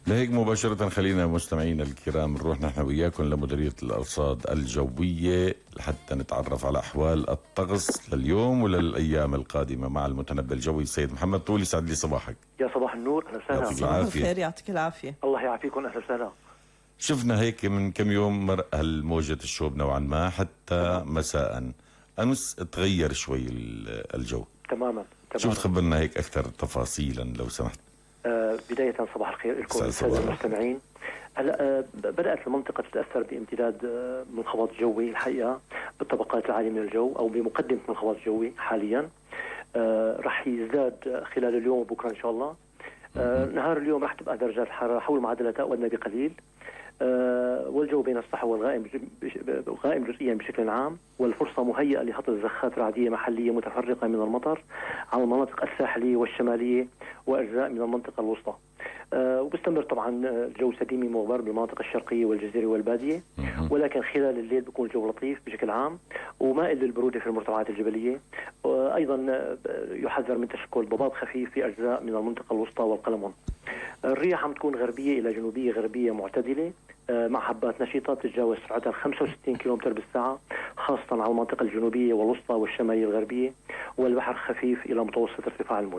لهيك مباشرة خلينا مستمعينا الكرام نروح نحن وياكم لمديرية الأرصاد الجوية لحتى نتعرف على أحوال الطقس لليوم وللأيام القادمة مع المتنبي الجوي السيد محمد طول. يسعد لي صباحك. يا صباح النور، أهلا وسهلا. يعطيك صباح العافية. الخير، يعطيك العافية. الله يعافيكم، أهلا وسهلا. شفنا هيك من كم يوم مرق هالموجة الشوب نوعا ما حتى مساء أمس تغير شوي الجو تماما. شو بتخبرنا هيك أكثر تفاصيلا لو سمحت؟ بداية صباح الخير لكم السادة المستمعين. هلا بدأت المنطقة تتأثر بامتداد منخفض جوي الحقيقة بالطبقات العالية من الجو أو بمقدمة منخفض جوي حاليا. رح يزداد خلال اليوم وبكرة إن شاء الله. نهار اليوم رح تبقى درجات الحرارة حول معدل تأودنا بقليل، والجو بين الصحو والغائم جزئيا بشكل عام، والفرصة مهيئة لهطل زخات رعدية محلية متفرقة من المطر على المناطق الساحلية والشمالية وأجزاء من المنطقة الوسطى. وبستمر طبعا الجو سديمي مغبر بالمناطق الشرقية والجزيرة والبادية، ولكن خلال الليل بيكون الجو لطيف بشكل عام ومائل للبرودة في المرتفعات الجبلية. أيضا يحذر من تشكل ضباب خفيف في أجزاء من المنطقة الوسطى والقلمون. الرياح عم تكون غربية إلى جنوبية غربية معتدلة مع حبات نشطة تتجاوز سرعتها 65 كم بالساعة، خاصة على المنطقة الجنوبية والوسطى والشمالية الغربية، والبحر خفيف إلى متوسط ارتفاع الموج.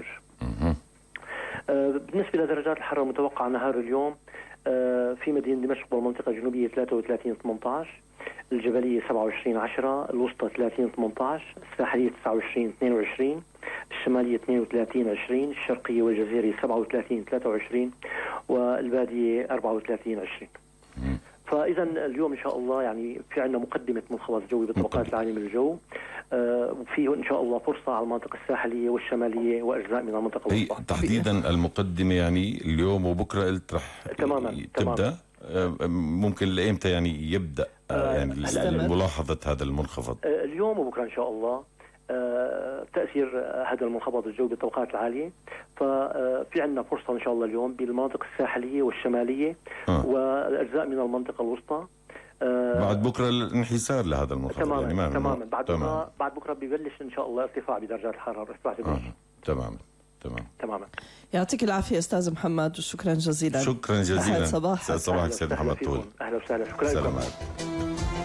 بالنسبة لدرجات الحرارة المتوقعة نهار اليوم، في مدينة دمشق والمنطقة الجنوبية 33-18، الجبلية 27-10، الوسطى 30-18، الساحلية 29-22، الشمالية 32-20، الشرقية والجزيرة 37-23، والبادية 34-20. فإذا اليوم إن شاء الله يعني في عندنا مقدمة منخفض جوي بالطبقات العالية من الجو، وفيه إن شاء الله فرصة على المناطق الساحلية والشمالية وأجزاء من المنطقة الوسطى. تحديدا المقدمة يعني اليوم وبكرة قلت رح تبدأ ممكن لإمتى يعني يبدأ يعني ملاحظة هذا المنخفض؟ اليوم وبكرة إن شاء الله. تأثير هذا المنخفض الجوي بالطبقات العالية، ففي عندنا فرصة إن شاء الله اليوم بالمناطق الساحلية والشمالية والأجزاء من المنطقة الوسطى. بعد بكرة الانحسار لهذا المنخفض تماما يعني تماما. بعد بكرة بيبلش إن شاء الله ارتفاع بدرجات الحرارة، ارتفاع تماما. يعطيك العافية أستاذ محمد وشكرا جزيلا. شكرا جزيلا. صباحك سيد محمد طول. أهلا وسهلا. شكرا لكم.